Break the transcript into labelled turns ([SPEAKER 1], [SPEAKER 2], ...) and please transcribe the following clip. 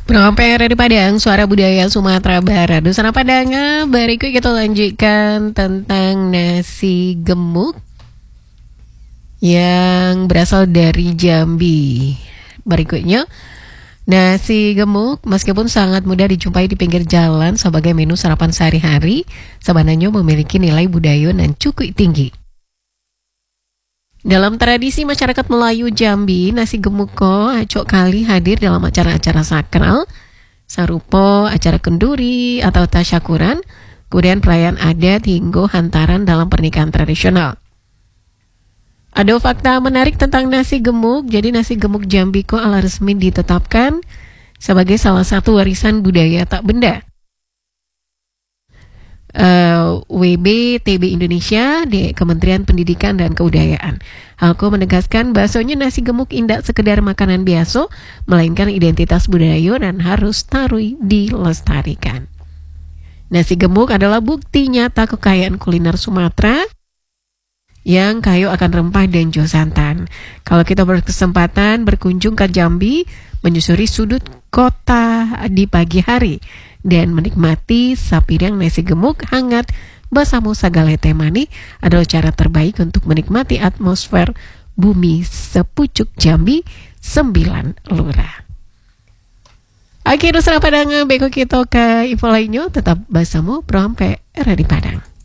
[SPEAKER 1] Proper di Padang, suara budaya Sumatera Barat. Dusana Padang, berikut kita lanjutkan tentang nasi gemuk yang berasal dari Jambi. Berikutnya, nasi gemuk meskipun sangat mudah dijumpai di pinggir jalan sebagai menu sarapan sehari-hari, sebenarnya memiliki nilai budaya dan cukup tinggi. Dalam tradisi masyarakat Melayu Jambi, nasi gemuk acok kali hadir dalam acara-acara sakral, sarupo, acara kenduri, atau tasyakuran, kemudian perayaan adat hingga hantaran dalam pernikahan tradisional. Ada fakta menarik tentang nasi gemuk. Jadi nasi gemuk Jambi ala resmi ditetapkan sebagai salah satu warisan budaya tak benda. WBTB Indonesia di Kementerian Pendidikan dan Kebudayaan. Halko menegaskan bahasanya nasi gemuk indak sekedar makanan biasa, melainkan identitas budaya dan harus dilestarikan. Nasi gemuk adalah bukti nyata kekayaan kuliner Sumatera yang kaya akan rempah dan jo santan. Kalau kita berkesempatan berkunjung ke Jambi, menyusuri sudut kota di pagi hari dan menikmati sapidang nasi gemuk hangat bersama sagale temani adalah cara terbaik untuk menikmati atmosfer bumi sepucuk Jambi 9 lurah. Oke, Nusra Padang, beko kita ke info lainnya tetap bersama Proper di Padang.